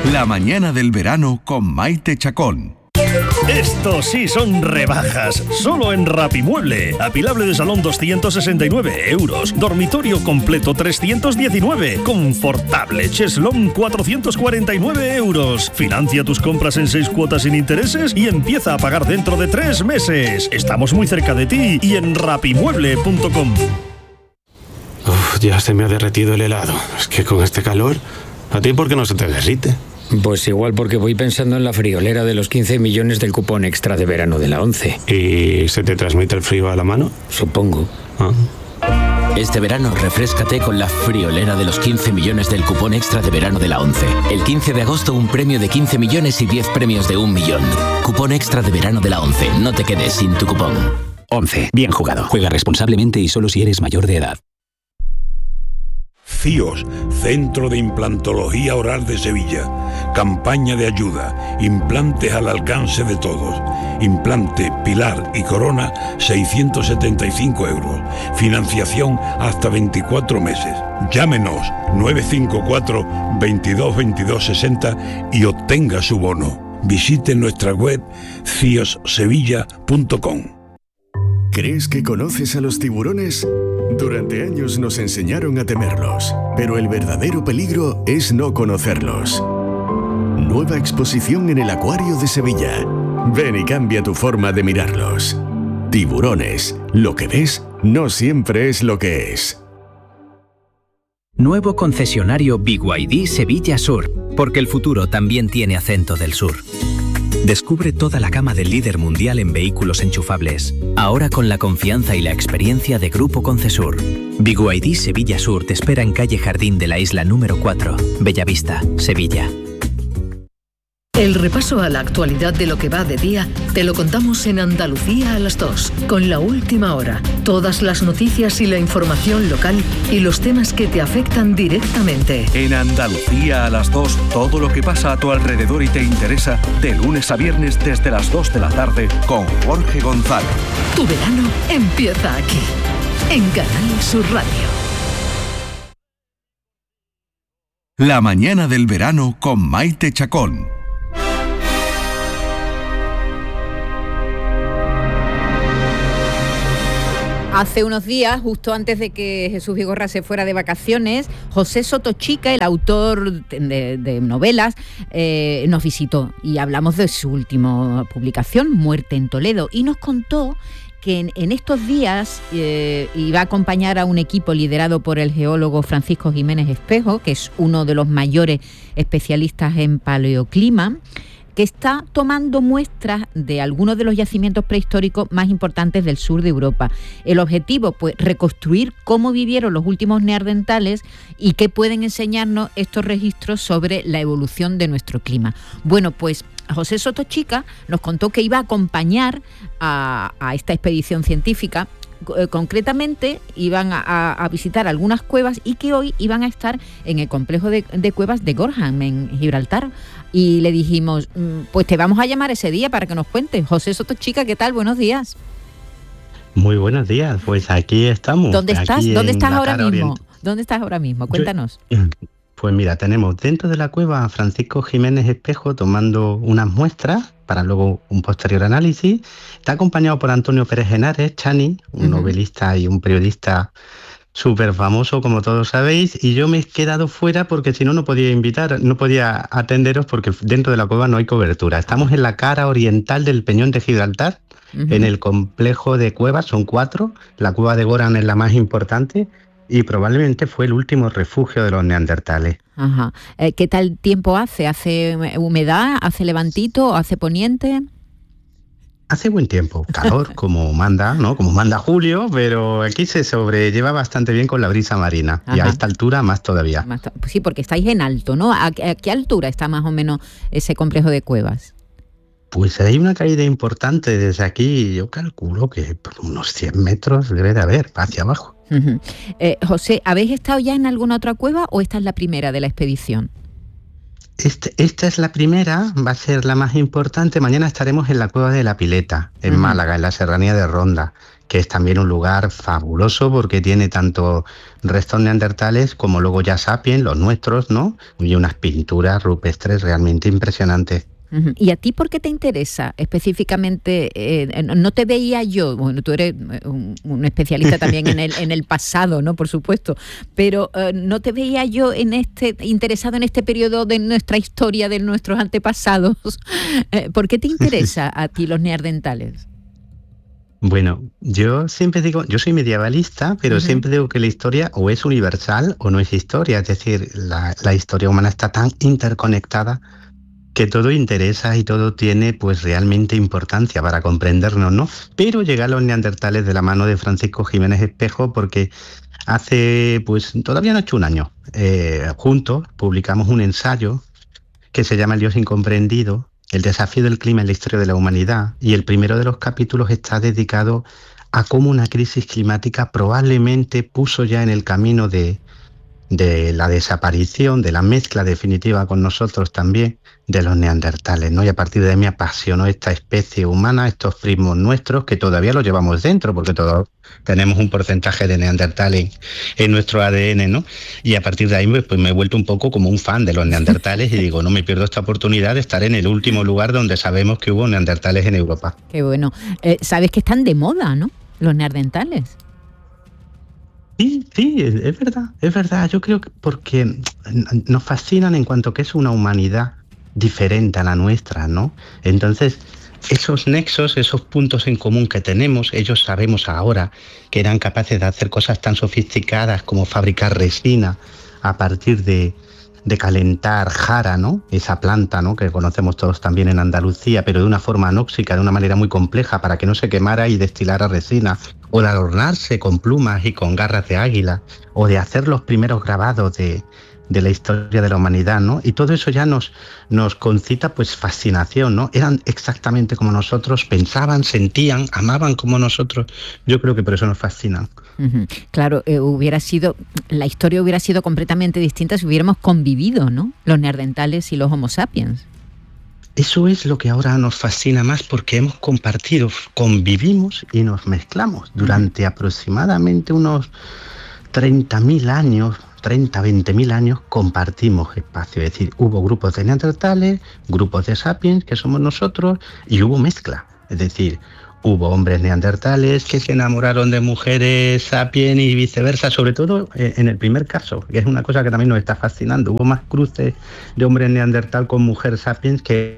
La mañana del verano con Maite Chacón. Estos sí son rebajas, solo en Rapimueble. Apilable de salón 269 euros, dormitorio completo 319, confortable cheslón 449 euros. Financia tus compras en 6 cuotas sin intereses y empieza a pagar dentro de 3 meses. Estamos muy cerca de ti y en rapimueble.com. Ya se me ha derretido el helado. Es que con este calor, ¿a ti por qué no se te derrite? Pues igual porque voy pensando en la friolera de los 15 millones del cupón extra de verano de la ONCE. ¿Y se te transmite el frío a la mano? Supongo. Este verano refréscate con la friolera de los 15 millones del cupón extra de verano de la ONCE. El 15 de agosto un premio de 15 millones y 10 premios de 1 millón. Cupón extra de verano de la ONCE. No te quedes sin tu cupón. ONCE. Bien jugado. Juega responsablemente y solo si eres mayor de edad. CIOS, Centro de Implantología Oral de Sevilla. Campaña de ayuda. Implantes al alcance de todos. Implante, pilar y corona, 675 euros. Financiación hasta 24 meses. Llámenos 954 22 22 60 y obtenga su bono. Visite nuestra web ciossevilla.com. ¿Crees que conoces a los tiburones? Durante años nos enseñaron a temerlos, pero el verdadero peligro es no conocerlos. Nueva exposición en el Acuario de Sevilla. Ven y cambia tu forma de mirarlos. Tiburones. Lo que ves no siempre es lo que es. Nuevo concesionario BYD Sevilla Sur, porque el futuro también tiene acento del sur. Descubre toda la gama del líder mundial en vehículos enchufables, ahora con la confianza y la experiencia de Grupo Concesur. BYD Sevilla Sur te espera en calle Jardín de la Isla número 4, Bellavista, Sevilla. El repaso a la actualidad de lo que va de día te lo contamos en Andalucía a las 2, con La Última Hora. Todas las noticias y la información local y los temas que te afectan directamente. En Andalucía a las 2, todo lo que pasa a tu alrededor y te interesa, de lunes a viernes desde las 2 de la tarde con Jorge González. Tu verano empieza aquí, en Canal Sur Radio. La mañana del verano con Maite Chacón. Hace unos días, justo antes de que Jesús Vigorra se fuera de vacaciones, José Sotochica, el autor de novelas, nos visitó y hablamos de su última publicación, Muerte en Toledo, y nos contó que en estos días iba a acompañar a un equipo liderado por el geólogo Francisco Jiménez Espejo, que es uno de los mayores especialistas en paleoclima, que está tomando muestras de algunos de los yacimientos prehistóricos más importantes del sur de Europa. El objetivo, pues, reconstruir cómo vivieron los últimos neandertales y qué pueden enseñarnos estos registros sobre la evolución de nuestro clima. Bueno, pues José Sotochica nos contó que iba a acompañar a esta expedición científica. Concretamente iban a visitar algunas cuevas y que hoy iban a estar en el complejo de cuevas de Gorham, en Gibraltar. Y le dijimos, pues te vamos a llamar ese día para que nos cuentes. José Sotochica, ¿qué tal? Buenos días. Muy buenos días, pues aquí estamos. ¿Dónde estás? ¿Dónde estás ahora mismo? ¿Dónde estás ahora mismo? Cuéntanos. Pues mira, tenemos dentro de la cueva a Francisco Jiménez Espejo tomando unas muestras para luego un posterior análisis. Está acompañado por Antonio Pérez Henares, Chani, un novelista y un periodista súper famoso, como todos sabéis, y yo me he quedado fuera porque si no, no podía atenderos porque dentro de la cueva no hay cobertura. Estamos en la cara oriental del Peñón de Gibraltar, en el complejo de cuevas, son 4, la cueva de Gorham es la más importante, y probablemente fue el último refugio de los neandertales. Ajá. ¿Qué tal tiempo hace? ¿Hace humedad? ¿Hace levantito? ¿Hace poniente? Hace buen tiempo, calor como manda, ¿no? Como manda julio, pero aquí se sobrelleva bastante bien con la brisa marina. Ajá. Y a esta altura más todavía. Pues sí, porque estáis en alto, ¿no? ¿A qué altura está más o menos ese complejo de cuevas? Pues hay una caída importante desde aquí, yo calculo que por unos 100 metros debe de haber hacia abajo. Uh-huh. José, ¿habéis estado ya en alguna otra cueva o esta es la primera de la expedición? Esta es la primera, va a ser la más importante. Mañana estaremos en la cueva de la Pileta, en Málaga, en la serranía de Ronda. que es también un lugar fabuloso porque tiene tanto restos neandertales como luego ya sapiens, los nuestros, ¿no? Y unas pinturas rupestres realmente impresionantes. ¿Y a ti por qué te interesa específicamente? No te veía yo, bueno, tú eres un especialista también en el pasado, ¿no? Por supuesto, pero no te veía yo interesado en este periodo de nuestra historia, de nuestros antepasados. ¿Por qué te interesa a ti los neandertales? Bueno, yo siempre digo, yo soy medievalista, pero siempre digo que la historia o es universal o no es historia, es decir, la historia humana está tan interconectada que todo interesa y todo tiene pues realmente importancia para comprendernos, ¿no? Pero llegar a los neandertales de la mano de Francisco Jiménez Espejo, porque hace, pues todavía no ha hecho un año, juntos publicamos un ensayo que se llama El Dios Incomprendido, el desafío del clima en la historia de la humanidad, y el primero de los capítulos está dedicado a cómo una crisis climática probablemente puso ya en el camino de la desaparición, de la mezcla definitiva con nosotros también, de los neandertales, ¿no? Y a partir de ahí me apasionó esta especie humana, estos primos nuestros, que todavía los llevamos dentro, porque todos tenemos un porcentaje de neandertal en nuestro ADN, ¿no? Y a partir de ahí pues me he vuelto un poco como un fan de los neandertales y digo, no me pierdo esta oportunidad de estar en el último lugar donde sabemos que hubo neandertales en Europa. Qué bueno. Sabes que están de moda, ¿no? Los neandertales. Sí, es verdad. Yo creo que porque nos fascinan en cuanto que es una humanidad diferente a la nuestra, ¿no? Entonces, esos nexos, esos puntos en común que tenemos, ellos sabemos ahora que eran capaces de hacer cosas tan sofisticadas como fabricar resina a partir de calentar jara, ¿no? Esa planta, ¿no? Que conocemos todos también en Andalucía, pero de una forma anóxica, de una manera muy compleja para que no se quemara y destilara resina, o de adornarse con plumas y con garras de águila, o de hacer los primeros grabados de la historia de la humanidad, ¿no? Y todo eso ya nos concita pues fascinación, ¿no? Eran exactamente como nosotros, pensaban, sentían, amaban como nosotros. Yo creo que por eso nos fascinan. Claro, la historia hubiera sido completamente distinta si hubiéramos convivido, ¿no? Los neandertales y los Homo sapiens. Eso es lo que ahora nos fascina más porque hemos compartido, convivimos y nos mezclamos durante aproximadamente unos 30.000 años, 20.000 años compartimos espacio, es decir, hubo grupos de neandertales, grupos de sapiens, que somos nosotros, y hubo mezcla, es decir, hubo hombres neandertales que se enamoraron de mujeres sapiens y viceversa, sobre todo en el primer caso, que es una cosa que también nos está fascinando, hubo más cruces de hombres neandertal con mujer sapiens que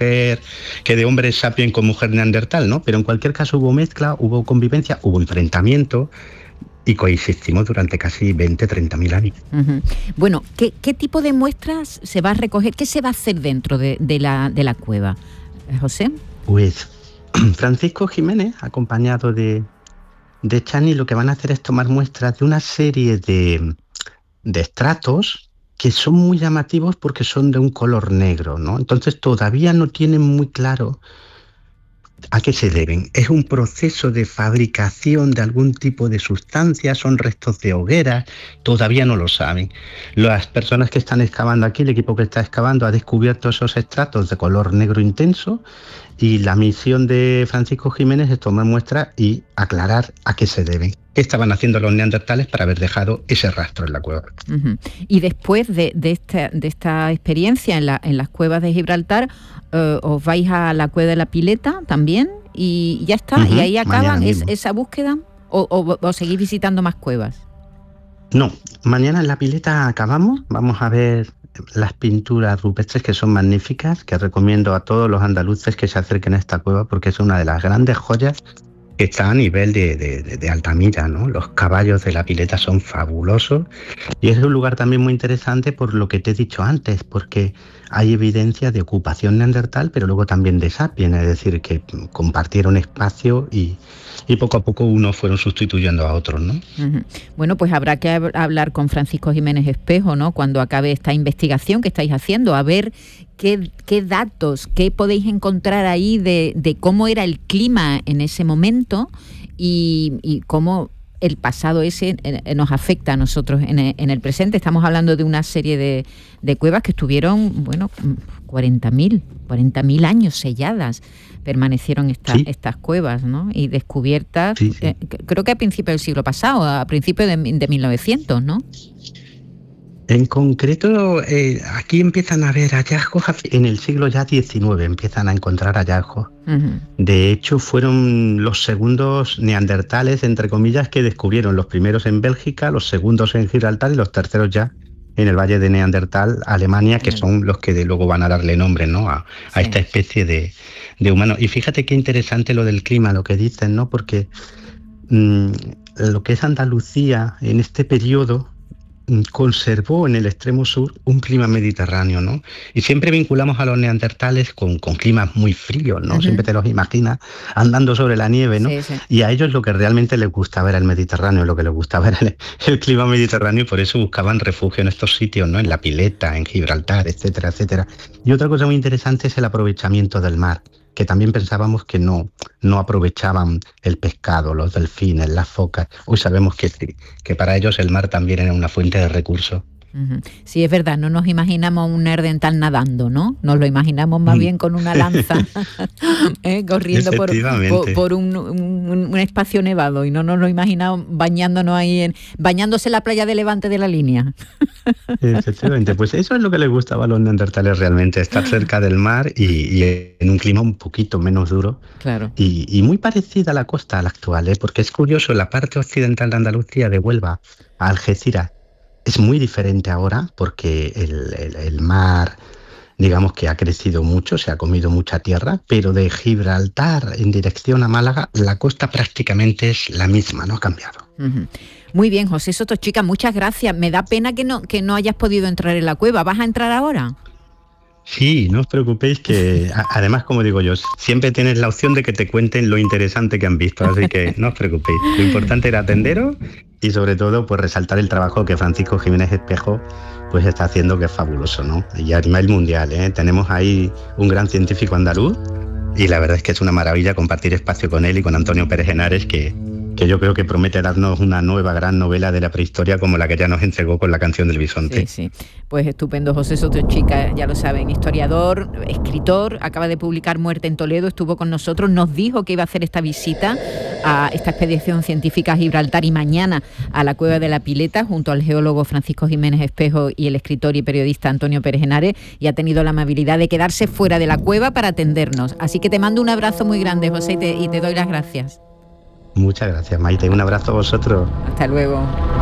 de hombres sapiens con mujer neandertal, ¿no? Pero en cualquier caso hubo mezcla, hubo convivencia, hubo enfrentamiento, y coexistimos durante casi 30.000 años. Bueno, ¿qué tipo de muestras se va a recoger? ¿Qué se va a hacer dentro de la cueva, José? Pues Francisco Jiménez, acompañado de Chani, lo que van a hacer es tomar muestras de una serie de estratos que son muy llamativos porque son de un color negro, ¿no? Entonces todavía no tienen muy claro ¿a qué se deben? ¿Es un proceso de fabricación de algún tipo de sustancia? ¿Son restos de hogueras? Todavía no lo saben. Las personas que están excavando aquí, el equipo que está excavando, ha descubierto esos estratos de color negro intenso y la misión de Francisco Jiménez es tomar muestras y aclarar a qué se deben. ¿Qué estaban haciendo los neandertales para haber dejado ese rastro en la cueva? Y después de esta experiencia en las cuevas de Gibraltar, os vais a la cueva de la Pileta también y ya está, y ahí acaban esa búsqueda o seguís visitando más cuevas. No, mañana en la Pileta acabamos, vamos a ver las pinturas rupestres que son magníficas, que recomiendo a todos los andaluces que se acerquen a esta cueva porque es una de las grandes joyas que está a nivel de Altamira, ¿no? Los caballos de la Pileta son fabulosos y es un lugar también muy interesante por lo que te he dicho antes, porque hay evidencia de ocupación neandertal, pero luego también de sapiens, es decir, que compartieron espacio y poco a poco unos fueron sustituyendo a otros, ¿no? Bueno, pues habrá que hablar con Francisco Jiménez Espejo, ¿no? Cuando acabe esta investigación que estáis haciendo, a ver qué datos, qué podéis encontrar ahí de cómo era el clima en ese momento y cómo el pasado ese nos afecta a nosotros en el presente. Estamos hablando de una serie de cuevas que estuvieron, 40.000 años selladas. Permanecieron estas cuevas, ¿no? Y descubiertas, creo que a principios del siglo pasado, a principios de 1900, ¿no? En concreto, aquí empiezan a haber hallazgos, en el siglo ya XIX empiezan a encontrar hallazgos. Uh-huh. De hecho, fueron los segundos neandertales, entre comillas, que descubrieron, los primeros en Bélgica, los segundos en Gibraltar y los terceros ya en el Valle de Neandertal, Alemania, que son los que luego van a darle nombre, ¿no? a esta especie de humano. Y fíjate qué interesante lo del clima, lo que dicen, ¿no? Porque lo que es Andalucía en este periodo conservó en el extremo sur un clima mediterráneo, ¿no? Y siempre vinculamos a los neandertales con climas muy fríos, ¿no? Uh-huh. Siempre te los imaginas andando sobre la nieve, ¿no? Sí, sí. Y a ellos lo que realmente les gustaba era el Mediterráneo, lo que les gustaba era el clima mediterráneo, y por eso buscaban refugio en estos sitios, ¿no? En La Pileta, en Gibraltar, etcétera, etcétera. Y otra cosa muy interesante es el aprovechamiento del mar, que también pensábamos que no aprovechaban el pescado, los delfines, las focas. Hoy sabemos que para ellos el mar también era una fuente de recursos. Uh-huh. Sí, es verdad, no nos imaginamos un neandertal nadando, ¿no? Nos lo imaginamos más bien con una lanza corriendo por un espacio nevado, y no nos lo imaginamos bañándose en la playa de Levante de la Línea. Efectivamente, pues eso es lo que les gustaba a los neandertales realmente, estar cerca del mar y en un clima un poquito menos duro. Claro. Y muy parecida a la costa, a la actual, porque es curioso, la parte occidental de Andalucía, de Huelva a Algeciras, es muy diferente ahora porque el mar, digamos que ha crecido mucho, se ha comido mucha tierra, pero de Gibraltar en dirección a Málaga, la costa prácticamente es la misma, no ha cambiado. Uh-huh. Muy bien, José Sotochica, muchas gracias. Me da pena que no hayas podido entrar en la cueva. ¿Vas a entrar ahora? Sí, no os preocupéis, que además, como digo yo, siempre tienes la opción de que te cuenten lo interesante que han visto, así que no os preocupéis. Lo importante era atenderos y sobre todo pues resaltar el trabajo que Francisco Jiménez Espejo pues está haciendo, que es fabuloso, ¿no? Y a nivel mundial, tenemos ahí un gran científico andaluz y la verdad es que es una maravilla compartir espacio con él y con Antonio Pérez Henares, que yo creo que promete darnos una nueva gran novela de la prehistoria como la que ya nos entregó con La canción del bisonte. Sí. Pues estupendo. José Sotochica, ya lo saben, historiador, escritor, acaba de publicar Muerte en Toledo, estuvo con nosotros, nos dijo que iba a hacer esta visita a esta expedición científica a Gibraltar y mañana a la Cueva de la Pileta junto al geólogo Francisco Jiménez Espejo y el escritor y periodista Antonio Pérez Henares, y ha tenido la amabilidad de quedarse fuera de la cueva para atendernos. Así que te mando un abrazo muy grande, José, y te doy las gracias. Muchas gracias, Maite. Un abrazo a vosotros. Hasta luego.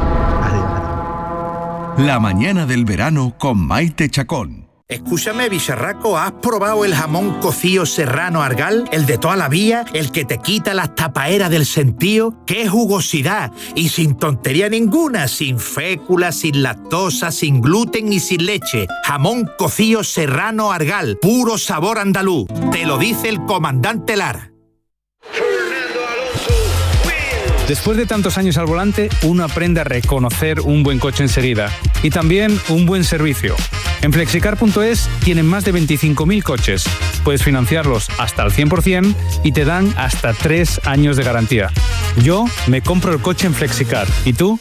Adiós. La mañana del verano con Maite Chacón. Escúchame, bicharraco, ¿has probado el jamón cocido serrano Argal? El de toda la vida, el que te quita las tapaeras del sentío. ¡Qué jugosidad! Y sin tontería ninguna, sin fécula, sin lactosa, sin gluten y sin leche. Jamón cocido serrano Argal, puro sabor andaluz. Te lo dice el comandante Lara. Después de tantos años al volante, uno aprende a reconocer un buen coche enseguida y también un buen servicio. En Flexicar.es tienen más de 25.000 coches. Puedes financiarlos hasta el 100% y te dan hasta 3 años de garantía. Yo me compro el coche en Flexicar. ¿Y tú?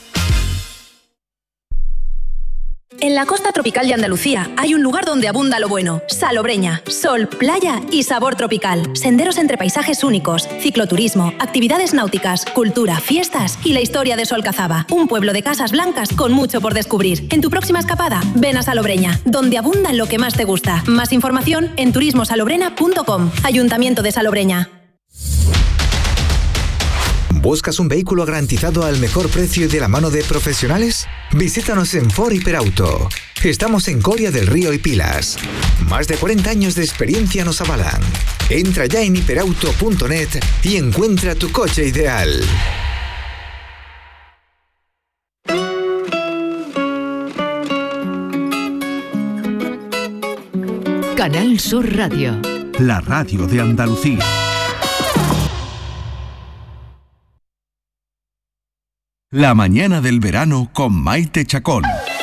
En la costa tropical de Andalucía hay un lugar donde abunda lo bueno: Salobreña. Sol, playa y sabor tropical. Senderos entre paisajes únicos, cicloturismo, actividades náuticas, cultura, fiestas y la historia de Solcazaba. Un pueblo de casas blancas con mucho por descubrir. En tu próxima escapada, ven a Salobreña, donde abunda lo que más te gusta. Más información en turismosalobrena.com. Ayuntamiento de Salobreña. ¿Buscas un vehículo garantizado al mejor precio y de la mano de profesionales? Visítanos en Ford Hiperauto. Estamos en Coria del Río y Pilas. Más de 40 años de experiencia nos avalan. Entra ya en hiperauto.net y encuentra tu coche ideal. Canal Sur Radio. La radio de Andalucía. La mañana del verano con Maite Chacón.